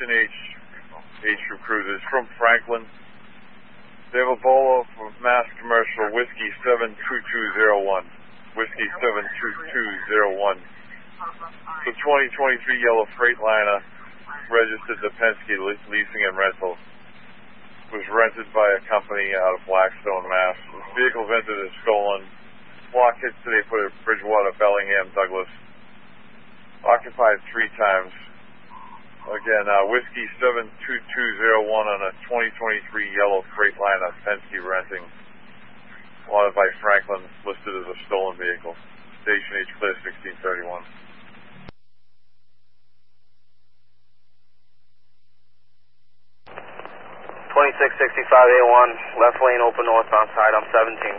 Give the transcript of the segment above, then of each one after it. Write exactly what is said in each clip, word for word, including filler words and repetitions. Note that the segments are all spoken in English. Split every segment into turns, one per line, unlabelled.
Station H, H for cruisers from Franklin. They have a bolo for Mass Commercial Whiskey seven two two zero one. Whiskey seven two two zero one. The twenty twenty-three yellow Freightliner registered to Penske Leasing and Rental. Was rented by a company out of Blackstone, Mass. The vehicle entered as stolen. Block hits today put at Bridgewater, Bellingham, Douglas. Occupied three times. Again, uh, Whiskey seven two two zero one on a twenty twenty-three yellow Freightliner, Penske renting. Wanted by Franklin, listed as a stolen vehicle. Station H clear sixteen thirty-one.
twenty-six sixty-five A one, left lane open northbound side, I'm seventeen.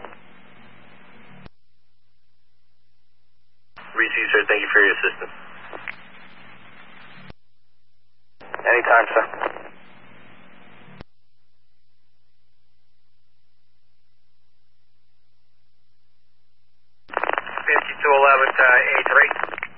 Receive, sir, thank you for your assistance.
Anytime, sir.
fifty-two eleven to A three.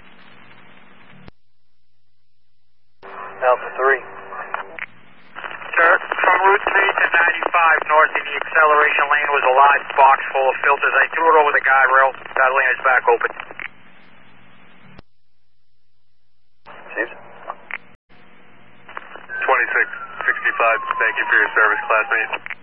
Alpha three.
Sir, from Route three to ninety-five north in the acceleration lane was a large box full of filters. I threw it over the guardrail. That lane is back open.
Chiefs?
twenty-six sixty-five, thank you for your service, classmate.